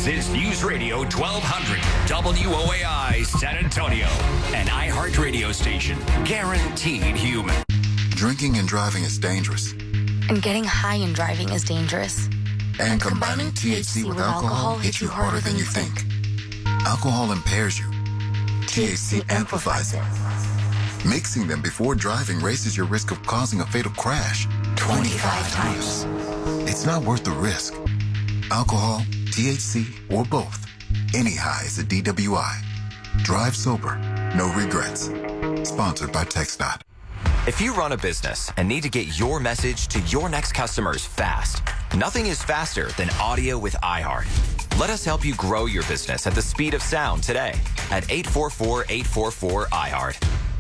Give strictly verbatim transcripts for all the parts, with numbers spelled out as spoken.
This is News Radio twelve hundred W O A I San Antonio, an iHeart radio station, guaranteed human. Drinking and driving is dangerous. And getting high and driving is dangerous. And, and combining, combining T H C with, with alcohol hits you harder than you think. think. Alcohol impairs you. T H C amplifies it. Mixing them before driving raises your risk of causing a fatal crash twenty-five times. It's not worth the risk. Alcohol, T H C, or both. Any high is a D W I. Drive sober. No regrets. Sponsored by TxDOT. If you run a business and need to get your message to your next customers fast, nothing is faster than audio with iHeart. Let us help you grow your business at the speed of sound today at eight four four, eight four four, iHeart.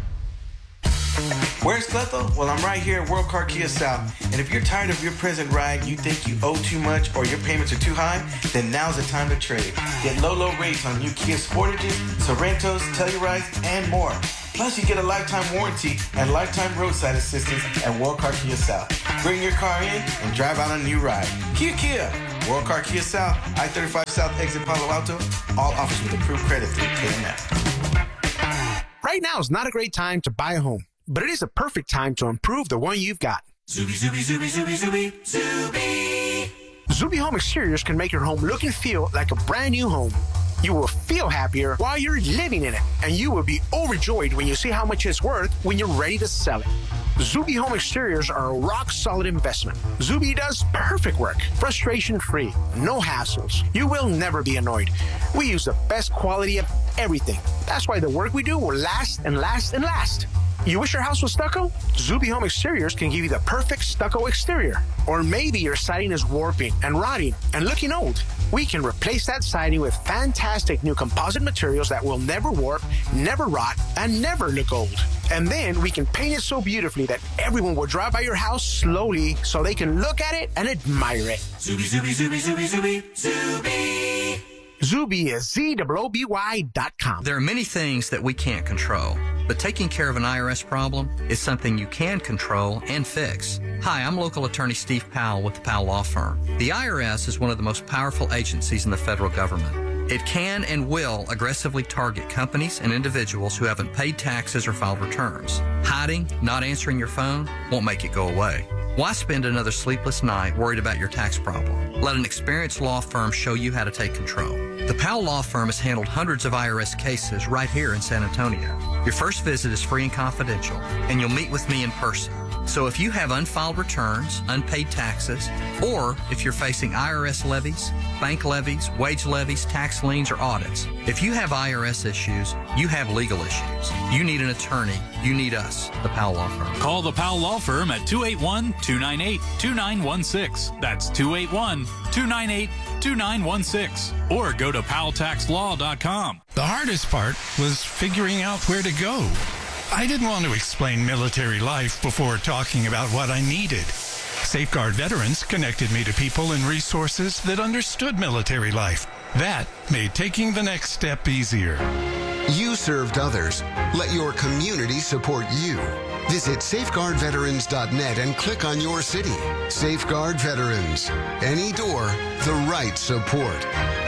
Where's Clethel? Well, I'm right here at World Car Kia South. And if you're tired of your present ride, you think you owe too much, or your payments are too high, then now's the time to trade. Get low, low rates on new Kia Sportages, Sorrentos, Tellurides, and more. Plus, you get a lifetime warranty and lifetime roadside assistance at World Car Kia South. Bring your car in and drive out on a new ride. Kia Kia. World Car Kia South, I thirty-five South exit Palo Alto. All offers with approved credit through K M F. Right now is not a great time to buy a home, but it is a perfect time to improve the one you've got. Zuby, Zuby, Zuby, Zuby, Zuby, Zuby. Zuby Home Exteriors can make your home look and feel like a brand new home. You will feel happier while you're living in it, and you will be overjoyed when you see how much it's worth when you're ready to sell it. Zuby Home Exteriors are a rock-solid investment. Zuby does perfect work, frustration-free, no hassles. You will never be annoyed. We use the best quality of everything. That's why the work we do will last and last and last. You wish your house was stucco? Zuby Home Exteriors can give you the perfect stucco exterior. Or maybe your siding is warping and rotting and looking old. We can replace that siding with fantastic new composite materials that will never warp, never rot, and never look old. And then we can paint it so beautifully that everyone will drive by your house slowly so they can look at it and admire it. Zuby, Zuby, Zuby, Zuby, Zuby, Zuby. Zuby is Z O O B Y dot com. There are many things that we can't control, but taking care of an I R S problem is something you can control and fix. Hi, I'm local attorney Steve Powell with the Powell Law Firm. The I R S is one of the most powerful agencies in the federal government. It can and will aggressively target companies and individuals who haven't paid taxes or filed returns. Hiding, not answering your phone won't make it go away. Why spend another sleepless night worried about your tax problem? Let an experienced law firm show you how to take control. The Powell Law Firm has handled hundreds of I R S cases right here in San Antonio. Your first visit is free and confidential, and you'll meet with me in person. So if you have unfiled returns, unpaid taxes, or if you're facing I R S levies, bank levies, wage levies, tax liens, or audits, if you have I R S issues, you have legal issues. You need an attorney. You need us, the Powell Law Firm. Call the Powell Law Firm at two eight one, two nine eight, two nine one six. That's two eight one, two nine eight, two nine one six. Or go to powell tax law dot com. The hardest part was figuring out where to go. I didn't want to explain military life before talking about what I needed. Safeguard Veterans connected me to people and resources that understood military life. That made taking the next step easier. You served others. Let your community support you. Visit safeguard veterans dot net and click on your city. Safeguard Veterans. Any door, the right support.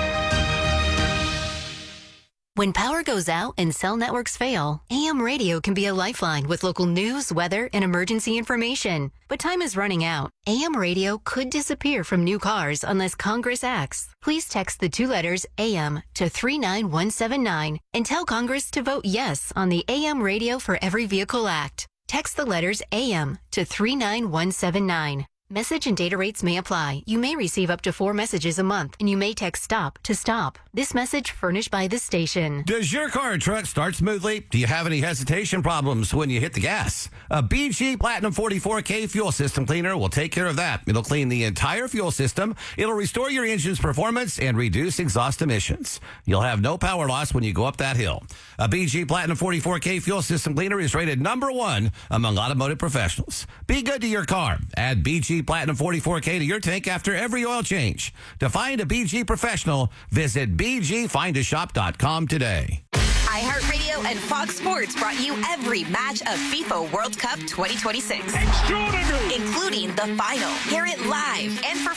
When power goes out and cell networks fail, A M radio can be a lifeline with local news, weather, and emergency information. But time is running out. A M radio could disappear from new cars unless Congress acts. Please text the two letters A M to three nine one seven nine and tell Congress to vote yes on the A M Radio for Every Vehicle Act. Text the letters A M to three nine one seven nine. Message and data rates may apply. You may receive up to four messages a month, and you may text STOP to stop. This message furnished by the station. Does your car or truck start smoothly? Do you have any hesitation problems when you hit the gas? A B G Platinum forty-four K fuel system cleaner will take care of that. It'll clean the entire fuel system. It'll restore your engine's performance and reduce exhaust emissions. You'll have no power loss when you go up that hill. A B G Platinum forty-four K fuel system cleaner is rated number one among automotive professionals. Be good to your car. Add B G Platinum forty-four K to your tank after every oil change. To find a B G professional, visit b g find a shop dot com today. iHeartRadio and Fox Sports brought you every match of FIFA World Cup twenty twenty-six, including the final. Hear it live and for